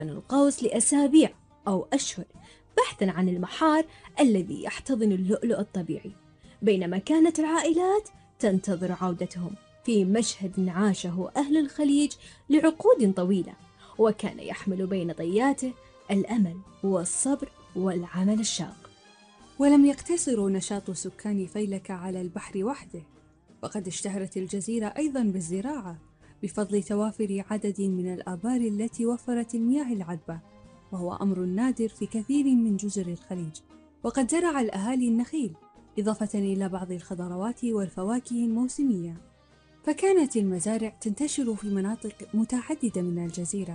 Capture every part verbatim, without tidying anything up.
القوس لأسابيع أو أشهر بحثا عن المحار الذي يحتضن اللؤلؤ الطبيعي، بينما كانت العائلات تنتظر عودتهم في مشهد عاشه أهل الخليج لعقود طويلة، وكان يحمل بين طياته الأمل والصبر والعمل الشاق. ولم يقتصر نشاط سكان فيلك على البحر وحده، وقد اشتهرت الجزيرة أيضاً بالزراعة بفضل توافر عدد من الآبار التي وفرت المياه العذبة، وهو أمر نادر في كثير من جزر الخليج. وقد زرع الأهالي النخيل إضافة إلى بعض الخضروات والفواكه الموسمية، فكانت المزارع تنتشر في مناطق متعددة من الجزيرة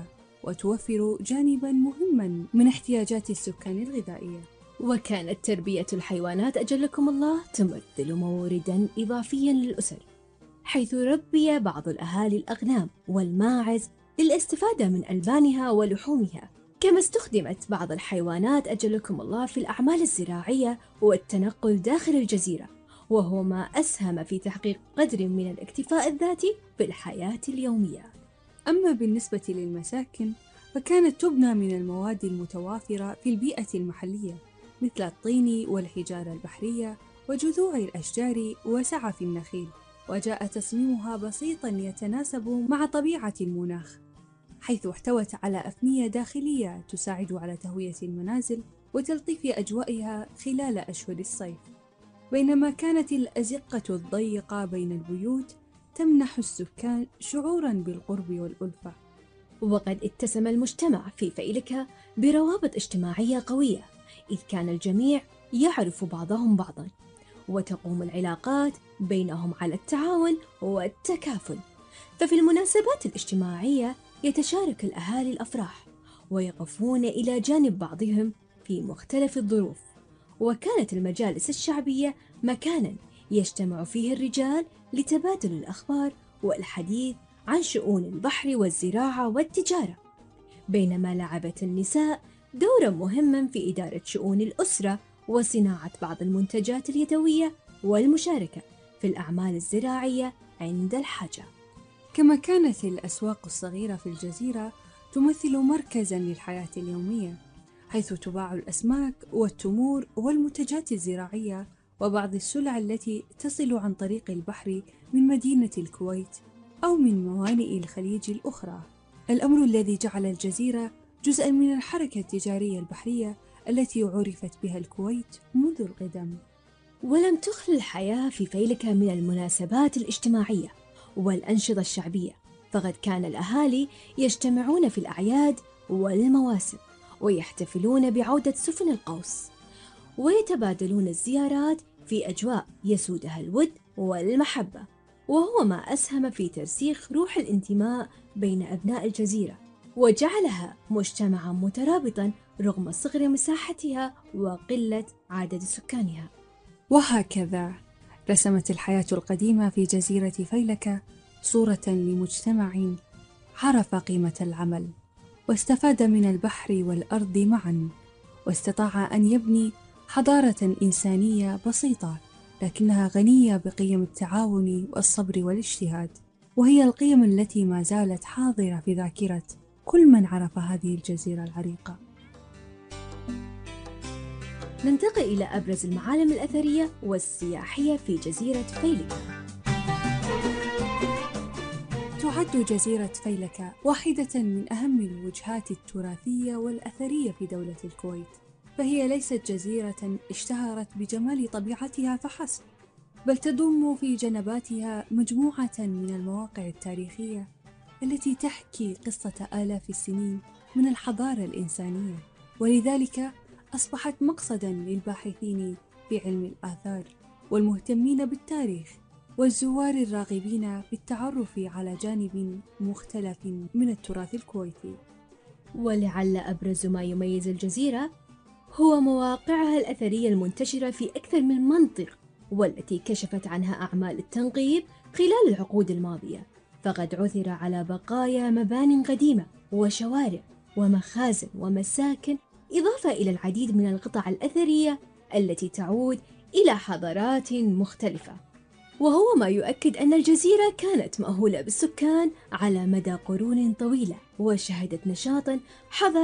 وتوفر جانباً مهماً من احتياجات السكان الغذائية. وكانت تربية الحيوانات أجلكم الله تمثل موردا إضافيا للأسر، حيث ربي بعض الأهالي الأغنام والماعز للاستفادة من ألبانها ولحومها، كما استخدمت بعض الحيوانات أجلكم الله في الأعمال الزراعية والتنقل داخل الجزيرة، وهو ما أسهم في تحقيق قدر من الاكتفاء الذاتي في الحياة اليومية. أما بالنسبة للمساكن فكانت تبنى من المواد المتوافرة في البيئة المحلية، مثل الطين والحجارة البحرية وجذوع الأشجار وسعف النخيل، وجاء تصميمها بسيطاً يتناسب مع طبيعة المناخ، حيث احتوت على أفنية داخلية تساعد على تهوية المنازل وتلطيف أجوائها خلال أشهر الصيف، بينما كانت الأزقة الضيقة بين البيوت تمنح السكان شعوراً بالقرب والألفة. وقد اتسم المجتمع في فيلك بروابط اجتماعية قوية، إذ كان الجميع يعرف بعضهم بعضاً، وتقوم العلاقات بينهم على التعاون والتكافل. ففي المناسبات الاجتماعية يتشارك الأهالي الأفراح ويقفون إلى جانب بعضهم في مختلف الظروف، وكانت المجالس الشعبية مكاناً يجتمع فيه الرجال لتبادل الأخبار والحديث عن شؤون البحر والزراعة والتجارة، بينما لعبت النساء دورا مهما في إدارة شؤون الأسرة وصناعة بعض المنتجات اليدوية والمشاركة في الأعمال الزراعية عند الحاجة. كما كانت الأسواق الصغيرة في الجزيرة تمثل مركزاً للحياة اليومية، حيث تباع الأسماك والتمور والمنتجات الزراعية وبعض السلع التي تصل عن طريق البحر من مدينة الكويت أو من موانئ الخليج الأخرى، الأمر الذي جعل الجزيرة جزءاً من الحركة التجارية البحرية التي عرفت بها الكويت منذ القدم. ولم تخل الحياة في فيلك من المناسبات الاجتماعية والأنشطة الشعبية، فقد كان الأهالي يجتمعون في الأعياد والمواسم ويحتفلون بعودة سفن القوس، ويتبادلون الزيارات في أجواء يسودها الود والمحبة، وهو ما أسهم في ترسيخ روح الانتماء بين أبناء الجزيرة، وجعلها مجتمعا مترابطا رغم صغر مساحتها وقلة عدد سكانها. وهكذا رسمت الحياة القديمة في جزيرة فيلك صورة لمجتمع عرف قيمة العمل واستفاد من البحر والأرض معاً، واستطاع أن يبني حضارة إنسانية بسيطة لكنها غنية بقيم التعاون والصبر والاجتهاد، وهي القيم التي ما زالت حاضرة في ذاكرة كل من عرف هذه الجزيرة العريقة. ننتقل إلى أبرز المعالم الأثرية والسياحية في جزيرة فيلك. تعد جزيرة فيلك واحدة من أهم الوجهات التراثية والأثرية في دولة الكويت، فهي ليست جزيرة اشتهرت بجمال طبيعتها فحسب، بل تضم في جنباتها مجموعة من المواقع التاريخية التي تحكي قصة آلاف السنين من الحضارة الإنسانية، ولذلك أصبحت مقصداً للباحثين في علم الآثار والمهتمين بالتاريخ والزوار الراغبين في التعرف على جانب مختلف من التراث الكويتي. ولعل أبرز ما يميز الجزيرة هو مواقعها الأثرية المنتشرة في أكثر من منطقة، والتي كشفت عنها أعمال التنقيب خلال العقود الماضية، فقد عثر على بقايا مبان قديمة وشوارع ومخازن ومساكن، إضافة إلى العديد من القطع الأثرية التي تعود إلى حضارات مختلفة، وهو ما يؤكد أن الجزيرة كانت مأهولة بالسكان على مدى قرون طويلة وشهدت نشاطاً حضارياً